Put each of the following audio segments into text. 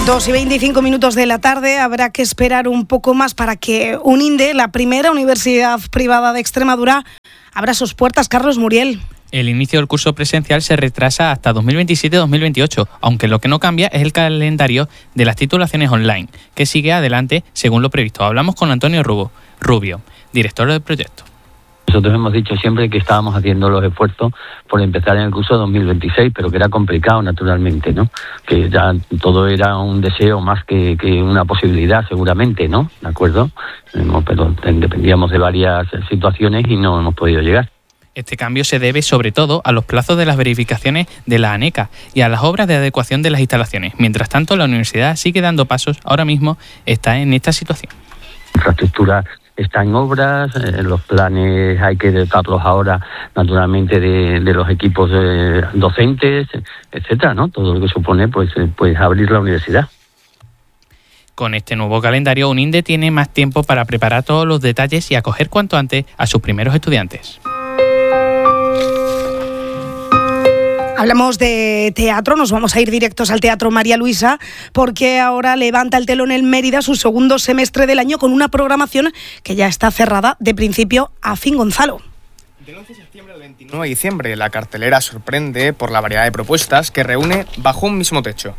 2:25 de la tarde. Habrá que esperar un poco más para que UNINDE, la primera universidad privada de Extremadura, abra sus puertas. Carlos Muriel. El inicio del curso presencial se retrasa hasta 2027-2028, aunque lo que no cambia es el calendario de las titulaciones online, que sigue adelante según lo previsto. Hablamos con Antonio Rubio, director del proyecto. Nosotros hemos dicho siempre que estábamos haciendo los esfuerzos por empezar en el curso 2026, pero que era complicado naturalmente, ¿no? Que ya todo era un deseo más que una posibilidad seguramente, ¿no? ¿De acuerdo? Pero dependíamos de varias situaciones y no hemos podido llegar. Este cambio se debe sobre todo a los plazos de las verificaciones de la ANECA y a las obras de adecuación de las instalaciones. Mientras tanto, la universidad sigue dando pasos. Ahora mismo está en esta situación. Infraestructura está en obras, los planes hay que dotarlos ahora naturalmente de los equipos docentes, etcétera, ¿no? Todo lo que supone pues abrir la universidad. Con este nuevo calendario, UNINDE tiene más tiempo para preparar todos los detalles y acoger cuanto antes a sus primeros estudiantes. Hablamos de teatro, nos vamos a ir directos al Teatro María Luisa, porque ahora levanta el telón en Mérida su segundo semestre del año con una programación que ya está cerrada de principio a fin. Gonzalo. Del 11 de septiembre al 29 de diciembre, la cartelera sorprende por la variedad de propuestas que reúne bajo un mismo techo.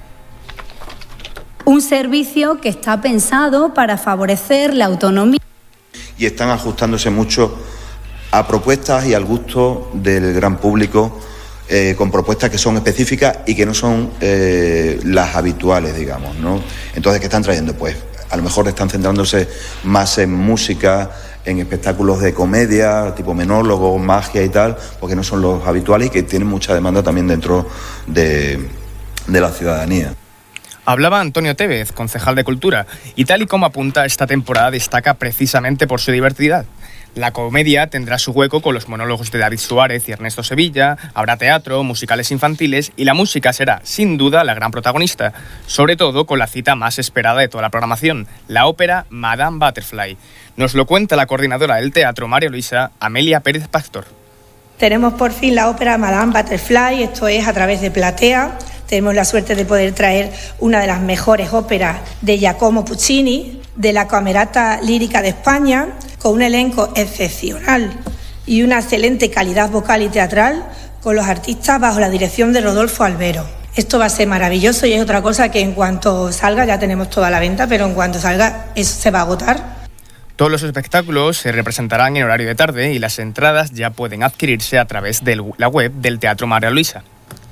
Un servicio que está pensado para favorecer la autonomía. Y están ajustándose mucho a propuestas y al gusto del gran público, con propuestas que son específicas y que no son las habituales, digamos, ¿no? Entonces, ¿qué están trayendo? Pues a lo mejor están centrándose más en música, en espectáculos de comedia, tipo monólogos, magia y tal, porque no son los habituales y que tienen mucha demanda también dentro de la ciudadanía. Hablaba Antonio Tevez, concejal de Cultura, y tal y como apunta, esta temporada destaca precisamente por su diversidad. La comedia tendrá su hueco con los monólogos de David Suárez y Ernesto Sevilla, habrá teatro, musicales infantiles y la música será, sin duda, la gran protagonista, sobre todo con la cita más esperada de toda la programación, la ópera Madame Butterfly. Nos lo cuenta la coordinadora del Teatro María Luisa, Amelia Pérez Pastor. Tenemos por fin la ópera Madame Butterfly, esto es a través de Platea. Tenemos la suerte de poder traer una de las mejores óperas de Giacomo Puccini, de la Camerata Lírica de España, con un elenco excepcional y una excelente calidad vocal y teatral, con los artistas bajo la dirección de Rodolfo Albero. Esto va a ser maravilloso y es otra cosa que en cuanto salga, ya tenemos toda la venta, pero en cuanto salga eso se va a agotar. Todos los espectáculos se representarán en horario de tarde y las entradas ya pueden adquirirse a través de la web del Teatro María Luisa.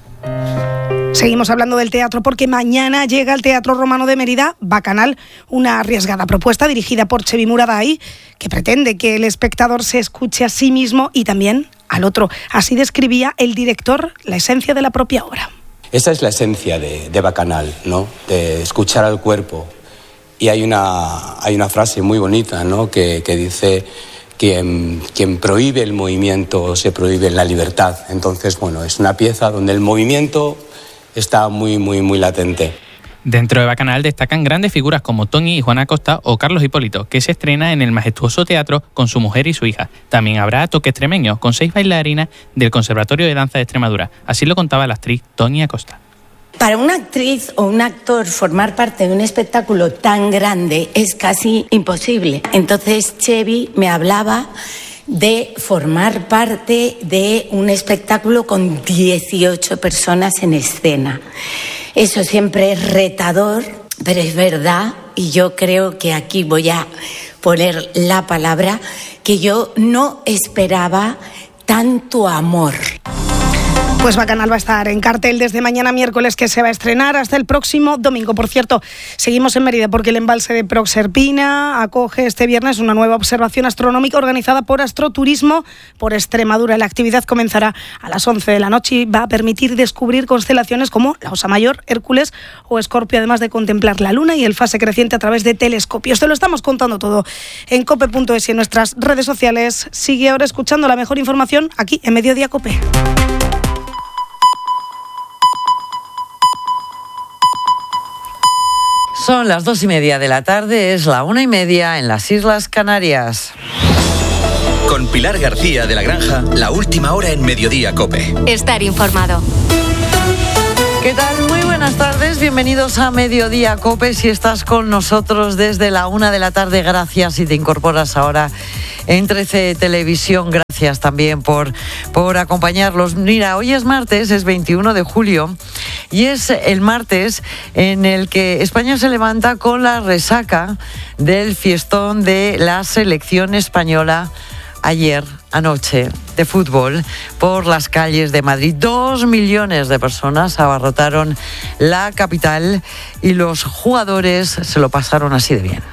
Seguimos hablando del teatro porque mañana llega al Teatro Romano de Mérida Bacanal, una arriesgada propuesta dirigida por Chevy Muraday que pretende que el espectador se escuche a sí mismo y también al otro. Así describía el director la esencia de la propia obra. Esa es la esencia de Bacanal, ¿no? De escuchar al cuerpo. Y hay una frase muy bonita, ¿no? que dice: quien prohíbe el movimiento se prohíbe la libertad. Entonces, bueno, es una pieza donde el movimiento está muy, muy, muy latente. Dentro de Bacanal destacan grandes figuras como Tony y Juana Acosta o Carlos Hipólito, que se estrena en el majestuoso teatro con su mujer y su hija. También habrá toque extremeño con 6 bailarinas del Conservatorio de Danza de Extremadura. Así lo contaba la actriz Tony Acosta. Para una actriz o un actor formar parte de un espectáculo tan grande es casi imposible. Entonces Chevy me hablaba de formar parte de un espectáculo con 18 personas en escena. Eso siempre es retador, pero es verdad, y yo creo que aquí voy a poner la palabra, que yo no esperaba tanto amor. Pues Bacanal va a estar en cartel desde mañana miércoles, que se va a estrenar, hasta el próximo domingo. Por cierto, seguimos en Mérida porque el embalse de Proserpina acoge este viernes una nueva observación astronómica organizada por Astroturismo por Extremadura. La actividad comenzará a las 11 de la noche y va a permitir descubrir constelaciones como la Osa Mayor, Hércules o Escorpio, además de contemplar la luna y el fase creciente a través de telescopios. Te lo estamos contando todo en cope.es y en nuestras redes sociales. Sigue ahora escuchando la mejor información aquí en Mediodía Cope. Son las 2:30 de la tarde, es la 1:30 en las Islas Canarias. Con Pilar García de la Granja, la última hora en Mediodía Cope. Estar informado. ¿Qué tal? Muy buenas tardes, bienvenidos a Mediodía COPE. Si estás con nosotros desde la 1 de la tarde, gracias. Si te incorporas ahora en 13 Televisión, gracias también por acompañarlos. Mira, hoy es martes, es 21 de julio y es el martes en el que España se levanta con la resaca del fiestón de la selección española anoche de fútbol por las calles de Madrid. 2 millones de personas abarrotaron la capital y los jugadores se lo pasaron así de bien.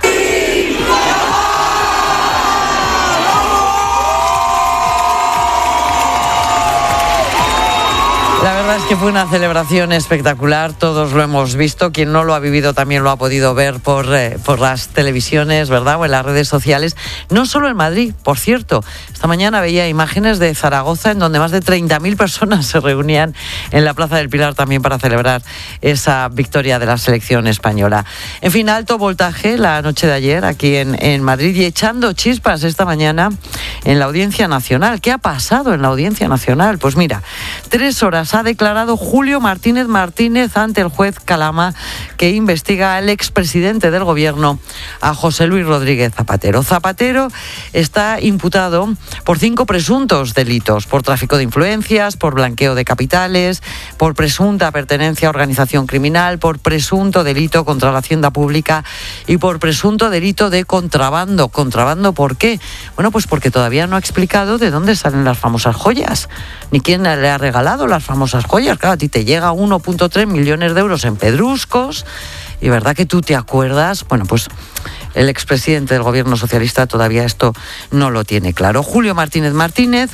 La verdad es que fue una celebración espectacular, todos lo hemos visto, quien no lo ha vivido también lo ha podido ver por las televisiones, ¿verdad?, o en las redes sociales. No solo en Madrid, por cierto, esta mañana veía imágenes de Zaragoza en donde más de 30.000 personas se reunían en la Plaza del Pilar también para celebrar esa victoria de la selección española. En fin, alto voltaje la noche de ayer aquí en Madrid y echando chispas esta mañana en la Audiencia Nacional. ¿Qué ha pasado en la Audiencia Nacional? Pues mira, 3 horas ha declarado Julio Martínez Martínez ante el juez Calama, que investiga al expresidente del gobierno, a José Luis Rodríguez Zapatero. Zapatero está imputado por 5 presuntos delitos: por tráfico de influencias, por blanqueo de capitales, por presunta pertenencia a organización criminal, por presunto delito contra la hacienda pública y por presunto delito de contrabando. ¿Contrabando por qué? Bueno, pues porque todavía no ha explicado de dónde salen las famosas joyas, ni quién le ha regalado las famosas joyas. Claro, a ti te llega 1,3 millones de euros en pedruscos y verdad que tú te acuerdas. Bueno, pues el expresidente del gobierno socialista todavía esto no lo tiene claro. Julio Martínez Martínez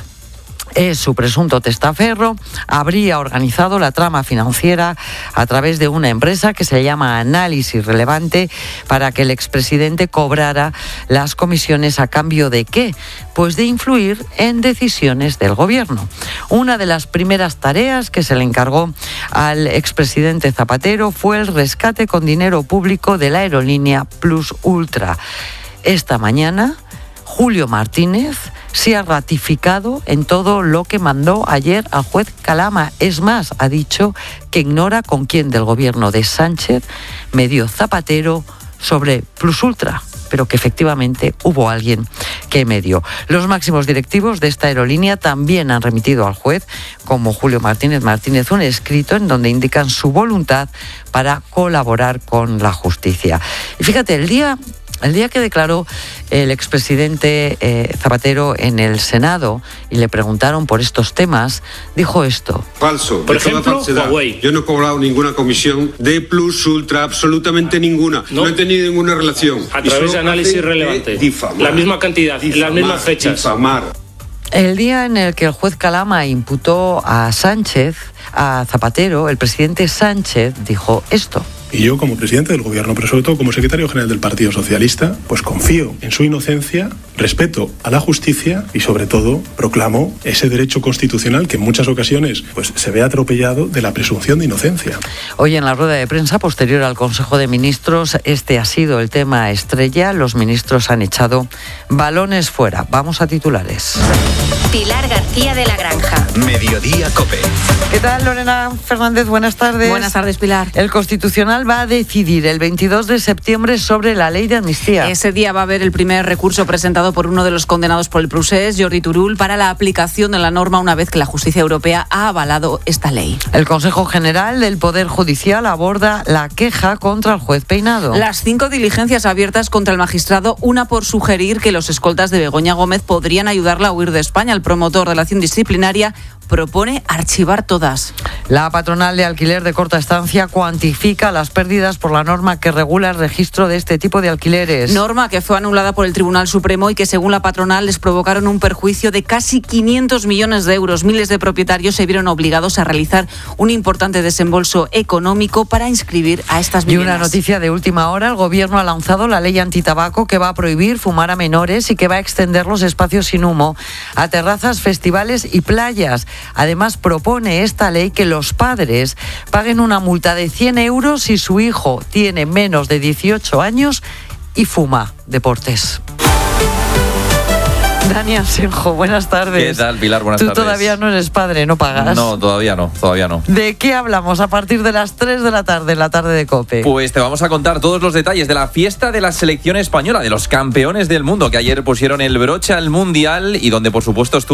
es su presunto testaferro, habría organizado la trama financiera a través de una empresa que se llama Análisis Relevante para que el expresidente cobrara las comisiones a cambio de ¿qué? Pues de influir en decisiones del gobierno. Una de las primeras tareas que se le encargó al expresidente Zapatero fue el rescate con dinero público de la aerolínea Plus Ultra. Esta mañana, Julio Martínez se ha ratificado en todo lo que mandó ayer al juez Calama. Es más, ha dicho que ignora con quién del gobierno de Sánchez medió Zapatero sobre Plus Ultra, pero que efectivamente hubo alguien que medió. Los máximos directivos de esta aerolínea también han remitido al juez, como Julio Martínez Martínez, un escrito en donde indican su voluntad para colaborar con la justicia. Y fíjate, el día que declaró el expresidente Zapatero en el Senado y le preguntaron por estos temas, dijo esto. Falso. Por ejemplo, Huawei. Yo no he cobrado ninguna comisión de Plus Ultra, absolutamente ninguna. No he tenido ninguna relación. A través de Análisis Relevante. La misma cantidad, las mismas fechas. Difamar. El día en el que el juez Calama imputó a Zapatero, el presidente Sánchez dijo esto. Y yo, como presidente del gobierno, pero sobre todo como secretario general del Partido Socialista, pues confío en su inocencia, respeto a la justicia y sobre todo proclamo ese derecho constitucional que en muchas ocasiones pues se ve atropellado de la presunción de inocencia. Hoy en la rueda de prensa posterior al Consejo de Ministros, este ha sido el tema estrella. Los ministros han echado balones fuera. Vamos a titulares. Pilar García de la Granja. Mediodía COPE. ¿Qué tal, Lorena Fernández? Buenas tardes. Buenas tardes, Pilar. El Constitucional va a decidir el 22 de septiembre sobre la ley de amnistía. Ese día va a haber el primer recurso presentado por uno de los condenados por el procés, Jordi Turull, para la aplicación de la norma una vez que la justicia europea ha avalado esta ley. El Consejo General del Poder Judicial aborda la queja contra el juez Peinado. Las 5 diligencias abiertas contra el magistrado, una por sugerir que los escoltas de Begoña Gómez podrían ayudarla a huir de España. El promotor de la acción disciplinaria propone archivar todas. La patronal de alquiler de corta estancia cuantifica las pérdidas por la norma que regula el registro de este tipo de alquileres. Norma que fue anulada por el Tribunal Supremo y que, según la patronal, les provocaron un perjuicio de casi 500 millones de euros. Miles de propietarios se vieron obligados a realizar un importante desembolso económico para inscribir a estas viviendas. Y una noticia de última hora: el Gobierno ha lanzado la ley antitabaco que va a prohibir fumar a menores y que va a extender los espacios sin humo a terrazas, festivales y playas. Además, propone esta ley que los padres paguen una multa de 100 euros si su hijo tiene menos de 18 años y fuma deportes. Dani Asenjo, buenas tardes. ¿Qué tal, Pilar? Buenas Tú tardes. todavía no eres padre, no pagas. No, todavía no. ¿De qué hablamos a partir de las 3 de la tarde, en la tarde de COPE? Pues te vamos a contar todos los detalles de la fiesta de la selección española, de los campeones del mundo, que ayer pusieron el broche al Mundial y donde, por supuesto, estuvo